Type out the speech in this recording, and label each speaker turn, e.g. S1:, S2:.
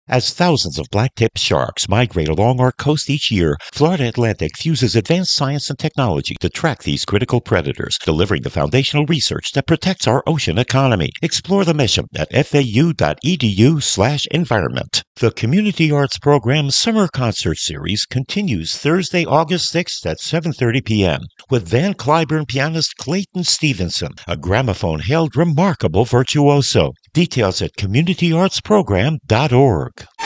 S1: As thousands of black-tipped sharks migrate along our coast each year, Florida Atlantic fuses advanced science and technology to track these critical predators, delivering the foundational research that protects our ocean economy. Explore the mission at fau.edu/environment. The Community Arts Program Summer Concert Series continues Thursday, August 6th at 7:30 p.m. with Van Cliburn pianist Clayton Stevenson, a gramophone-held remarkable virtuoso. Details at communityartsprogram.org.